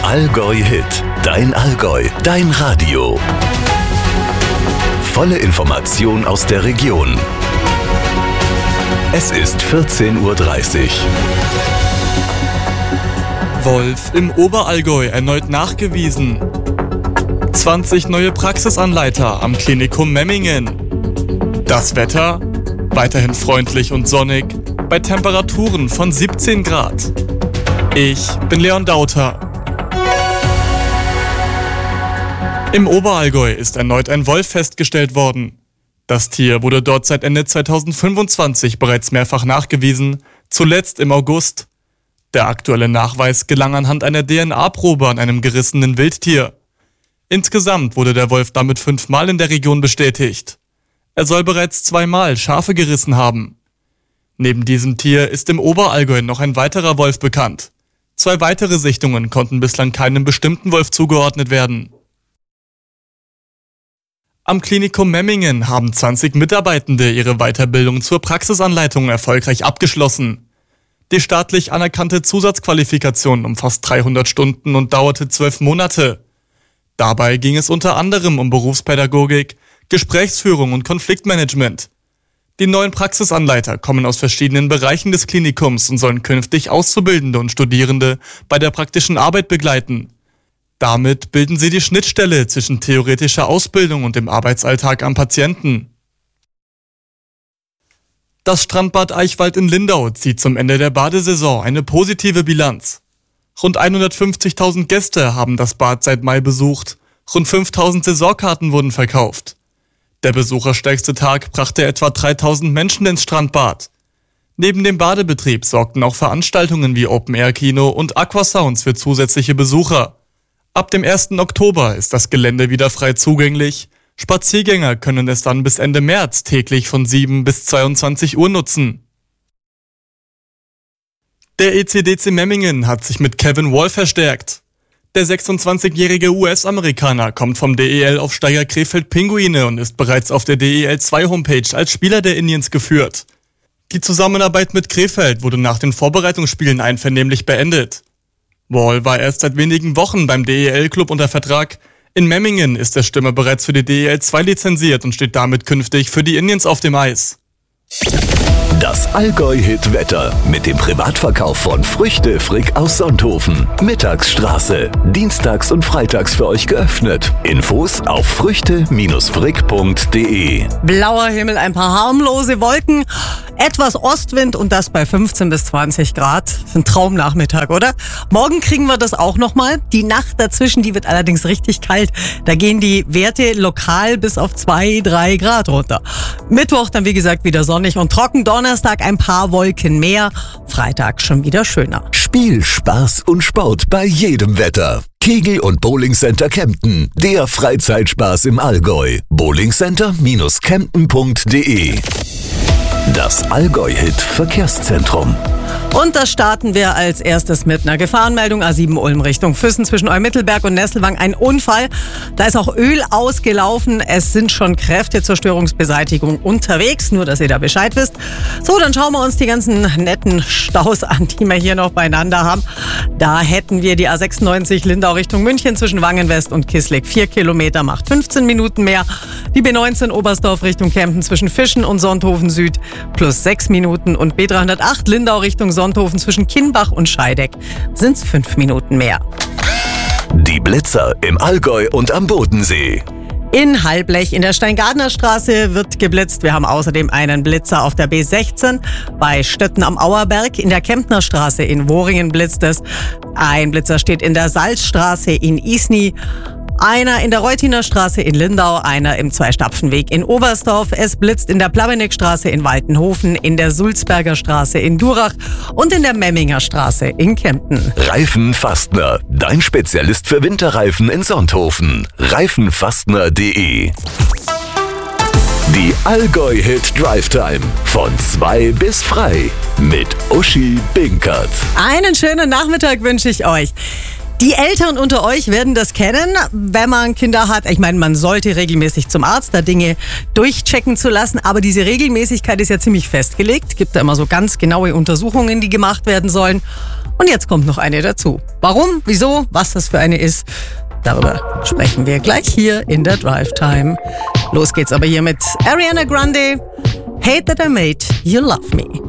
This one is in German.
Allgäu Hit, dein Allgäu, dein Radio. Volle Information aus der Region. Es ist 14:30 Uhr. Wolf im Oberallgäu erneut nachgewiesen. 20 neue Praxisanleiter am Klinikum Memmingen. Das Wetter? Weiterhin freundlich und sonnig, bei Temperaturen von 17 Grad. Ich bin Leon Dauter. Im Oberallgäu ist erneut ein Wolf festgestellt worden. Das Tier wurde dort seit Ende 2025 bereits mehrfach nachgewiesen, zuletzt im August. Der aktuelle Nachweis gelang anhand einer DNA-Probe an einem gerissenen Wildtier. Insgesamt wurde der Wolf damit 5-mal in der Region bestätigt. Er soll bereits 2-mal Schafe gerissen haben. Neben diesem Tier ist im Oberallgäu noch ein weiterer Wolf bekannt. 2 weitere Sichtungen konnten bislang keinem bestimmten Wolf zugeordnet werden. Am Klinikum Memmingen haben 20 Mitarbeitende ihre Weiterbildung zur Praxisanleitung erfolgreich abgeschlossen. Die staatlich anerkannte Zusatzqualifikation umfasst 300 Stunden und dauerte 12 Monate. Dabei ging es unter anderem um Berufspädagogik, Gesprächsführung und Konfliktmanagement. Die neuen Praxisanleiter kommen aus verschiedenen Bereichen des Klinikums und sollen künftig Auszubildende und Studierende bei der praktischen Arbeit begleiten. Damit bilden sie die Schnittstelle zwischen theoretischer Ausbildung und dem Arbeitsalltag am Patienten. Das Strandbad Eichwald in Lindau zieht zum Ende der Badesaison eine positive Bilanz. Rund 150.000 Gäste haben das Bad seit Mai besucht. Rund 5.000 Saisonkarten wurden verkauft. Der besucherstärkste Tag brachte etwa 3.000 Menschen ins Strandbad. Neben dem Badebetrieb sorgten auch Veranstaltungen wie Open-Air-Kino und Aquasounds für zusätzliche Besucher. Ab dem 1. Oktober ist das Gelände wieder frei zugänglich. Spaziergänger können es dann bis Ende März täglich von 7 bis 22 Uhr nutzen. Der ECDC Memmingen hat sich mit Kevin Wall verstärkt. Der 26-jährige US-Amerikaner kommt vom DEL-Aufsteiger Krefeld Pinguine und ist bereits auf der DEL2-Homepage als Spieler der Indians geführt. Die Zusammenarbeit mit Krefeld wurde nach den Vorbereitungsspielen einvernehmlich beendet. Wall war erst seit wenigen Wochen beim DEL-Club unter Vertrag. In Memmingen ist der Stürmer bereits für die DEL2 lizenziert und steht damit künftig für die Indians auf dem Eis. Das Allgäu-Hit-Wetter mit dem Privatverkauf von Früchte Frick aus Sonthofen. Mittagsstraße. Dienstags und freitags für euch geöffnet. Infos auf früchte-frick.de. Blauer Himmel, ein paar harmlose Wolken, etwas Ostwind und das bei 15 bis 20 Grad. Ein Traumnachmittag, oder? Morgen kriegen wir das auch nochmal. Die Nacht dazwischen, die wird allerdings richtig kalt. Da gehen die Werte lokal bis auf 2-3 Grad runter. Mittwoch dann wie gesagt wieder sonnig und trocken. Donnerstag ein paar Wolken mehr. Freitag schon wieder schöner. Spiel, Spaß und Sport bei jedem Wetter. Kegel- und Bowlingcenter Kempten. Der Freizeitspaß im Allgäu. bowlingcenter-kempten.de. Das Allgäu-Hit Verkehrszentrum. Und da starten wir als erstes mit einer Gefahrenmeldung. A7 Ulm Richtung Füssen zwischen Eumittelberg und Nesselwang. Ein Unfall. Da ist auch Öl ausgelaufen. Es sind schon Kräfte zur Störungsbeseitigung unterwegs. Nur, dass ihr da Bescheid wisst. So, dann schauen wir uns die ganzen netten Staus an, die wir hier noch beieinander haben. Da hätten wir die A96 Lindau Richtung München zwischen Wangenwest und Kisslig. 4 Kilometer macht 15 Minuten mehr. Die B19 Oberstdorf Richtung Kempten zwischen Fischen und Sonthofen Süd plus 6 Minuten. Und B308 Lindau Richtung Sonthofen zwischen Kinnbach und Scheideck sind es 5 Minuten mehr. Die Blitzer im Allgäu und am Bodensee. In Halblech in der Steingartner Straße wird geblitzt. Wir haben außerdem einen Blitzer auf der B16 bei Stötten am Auerberg. In der Kemptner Straße in Woringen blitzt es. Ein Blitzer steht in der Salzstraße in Isny. Einer in der Reutiner Straße in Lindau, einer im Zweistapfenweg in Oberstdorf. Es blitzt in der Plabeneckstraße in Waltenhofen, in der Sulzberger Straße in Durach und in der Memminger Straße in Kempten. Reifenfastner, dein Spezialist für Winterreifen in Sonthofen. Reifenfastner.de. Die Allgäu-Hit Drive Time von 2 bis frei mit Uschi Binkert. Einen schönen Nachmittag wünsche ich euch. Die Eltern unter euch werden das kennen, wenn man Kinder hat. Ich meine, man sollte regelmäßig zum Arzt, da Dinge durchchecken zu lassen. Aber diese Regelmäßigkeit ist ja ziemlich festgelegt. Gibt da immer so ganz genaue Untersuchungen, die gemacht werden sollen. Und jetzt kommt noch eine dazu. Warum, wieso, was das für eine ist, darüber sprechen wir gleich hier in der Drive Time. Los geht's aber hier mit Ariana Grande. Hate That I Made You Love Me.